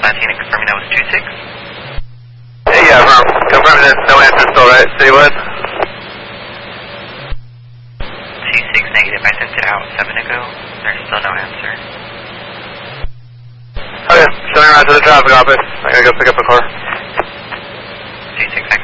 Montana, confirming that was 26. Hey, yeah, confirming that no answer still, right? Citywood? 26 negative, I sent it out 7 ago. There's still no answer. Okay, showing around to the traffic office. I gotta go pick up a car. 26, I